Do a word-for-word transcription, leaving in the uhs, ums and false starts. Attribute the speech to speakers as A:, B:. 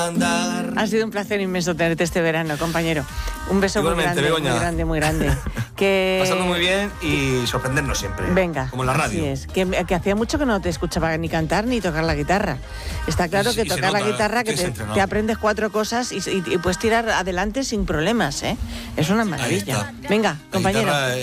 A: Ha sido un placer inmenso tenerte este verano, compañero. Un beso muy grande,
B: Begoña.
A: muy grande, muy grande. Que...
B: Pasando muy bien y sorprendernos siempre.
A: Venga.
B: Como en la radio.
A: Así es. Que, que hacía mucho que no te escuchaba ni cantar ni tocar la guitarra. Está claro
B: Sí,
A: que
B: y se
A: tocar la
B: nota,
A: guitarra, que
B: estoy
A: te,
B: entrenado.
A: te aprendes cuatro cosas y, y, y puedes tirar adelante sin problemas, ¿eh? Es una maravilla.
B: está.
A: Venga,
B: La
A: compañero.
B: guitarra